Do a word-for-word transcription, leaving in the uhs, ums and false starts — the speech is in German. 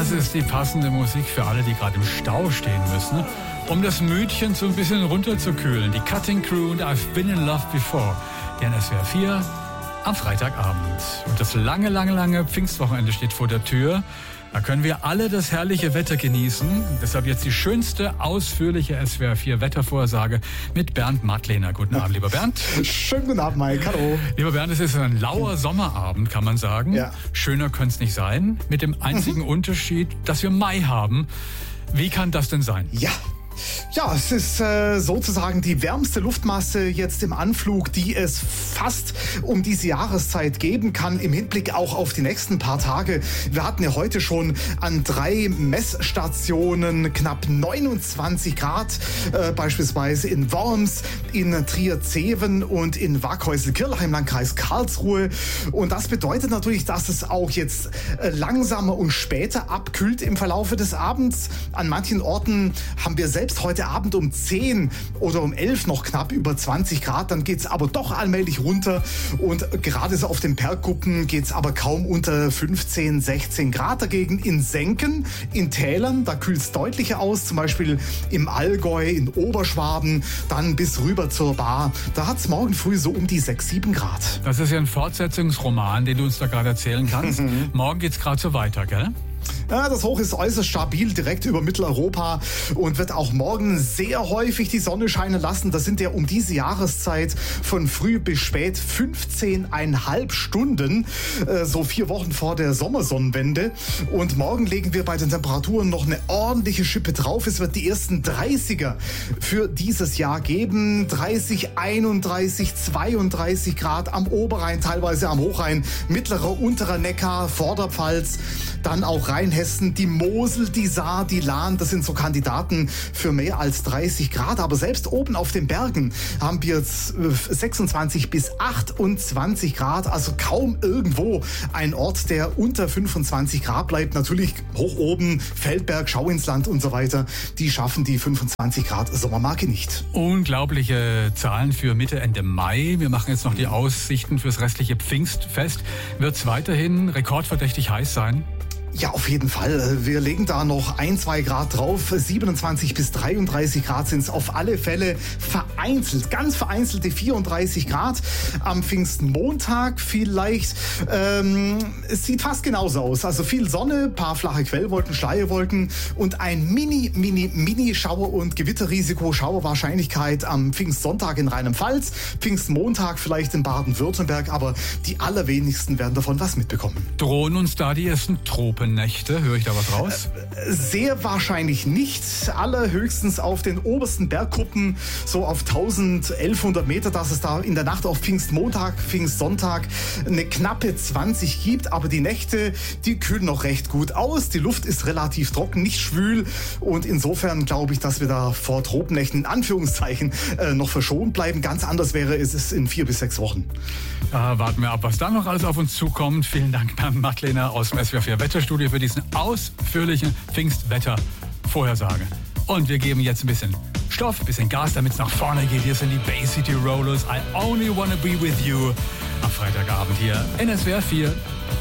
Das ist die passende Musik für alle, die gerade im Stau stehen müssen, um das Mütchen so ein bisschen runterzukühlen. Die Cutting Crew und I've Been in Love Before. Der N S W R vier am Freitagabend. Und das lange, lange, lange Pfingstwochenende steht vor der Tür. Da können wir alle das herrliche Wetter genießen. Deshalb jetzt die schönste, ausführliche S W R vier Wettervorhersage mit Bernd Mattlehner. Guten Abend, lieber Bernd. Schönen guten Abend, Mike. Hallo. Lieber Bernd, es ist ein lauer Sommerabend, kann man sagen. Ja. Schöner könnte es nicht sein. Mit dem einzigen mhm. Unterschied, dass wir Mai haben. Wie kann das denn sein? Ja. Ja, es ist äh, sozusagen die wärmste Luftmasse jetzt im Anflug, die es fast um diese Jahreszeit geben kann, im Hinblick auch auf die nächsten paar Tage. Wir hatten ja heute schon an drei Messstationen knapp neunundzwanzig Grad, äh, beispielsweise in Worms, in Trier-Zeven und in Waghäusel-Kirlach im Landkreis Karlsruhe. Und das bedeutet natürlich, dass es auch jetzt äh, langsamer und später abkühlt im Verlaufe des Abends. An manchen Orten haben wir selbst heute Abend um zehn oder um elf noch knapp über zwanzig Grad, dann geht es aber doch allmählich runter und gerade so auf den Bergkuppen geht es aber kaum unter fünfzehn, sechzehn Grad. Dagegen in Senken, in Tälern, da kühlt es deutlicher aus, zum Beispiel im Allgäu, in Oberschwaben, dann bis rüber zur Baar. Da hat es morgen früh so um die sechs, sieben Grad. Das ist ja ein Fortsetzungsroman, den du uns da gerade erzählen kannst. Morgen geht es gerade so weiter, gell? Ja, das Hoch ist äußerst stabil, direkt über Mitteleuropa und wird auch morgen sehr häufig die Sonne scheinen lassen. Das sind ja um diese Jahreszeit von früh bis spät fünfzehn Komma fünf Stunden, äh, so vier Wochen vor der Sommersonnenwende. Und morgen legen wir bei den Temperaturen noch eine ordentliche Schippe drauf. Es wird die ersten dreißiger für dieses Jahr geben. dreißig, einunddreißig, zweiunddreißig Grad am Oberrhein, teilweise am Hochrhein, mittlerer, unterer Neckar, Vorderpfalz, dann auch Rheinhessen, die Mosel, die Saar, die Lahn, das sind so Kandidaten für mehr als dreißig Grad. Aber selbst oben auf den Bergen haben wir jetzt sechsundzwanzig bis achtundzwanzig Grad. Also kaum irgendwo ein Ort, der unter fünfundzwanzig Grad bleibt. Natürlich hoch oben, Feldberg, Schauinsland und so weiter. Die schaffen die fünfundzwanzig Grad Sommermarke nicht. Unglaubliche Zahlen für Mitte, Ende Mai. Wir machen jetzt noch die Aussichten fürs restliche Pfingstfest. Wird es weiterhin rekordverdächtig heiß sein? Ja, auf jeden Fall. Wir legen da noch ein, zwei Grad drauf. siebenundzwanzig bis dreiunddreißig Grad sind es auf alle Fälle vereinzelt, ganz vereinzelte vierunddreißig Grad. Am Pfingstmontag vielleicht. Ähm, es sieht fast genauso aus. Also viel Sonne, paar flache Quellwolken, Schleierwolken und ein mini, mini, mini Schauer- und Gewitterrisiko, Schauerwahrscheinlichkeit am Pfingstsonntag in Rheinland-Pfalz, Pfingstmontag vielleicht in Baden-Württemberg, aber die allerwenigsten werden davon was mitbekommen. Drohen uns da die ersten Tropen? Nächte, höre ich da was raus? Sehr wahrscheinlich nicht. Allerhöchstens auf den obersten Bergkuppen, so auf tausend, elfhundert Meter, dass es da in der Nacht auf Pfingstmontag, Pfingstsonntag eine knappe zwanzig gibt. Aber die Nächte, die kühlen noch recht gut aus. Die Luft ist relativ trocken, nicht schwül. Und insofern glaube ich, dass wir da vor Tropennächten in Anführungszeichen äh, noch verschont bleiben. Ganz anders wäre es in vier bis sechs Wochen. Da warten wir ab, was da noch alles auf uns zukommt. Vielen Dank, Bernd Mattlehner aus dem S W R vier Wetterstudio für diesen ausführlichen Pfingstwetter-Vorhersage. Und wir geben jetzt ein bisschen Stoff, ein bisschen Gas, damit es nach vorne geht. Hier sind die Bay City Rollers. I only wanna be with you. Am Freitagabend hier N S W R vier.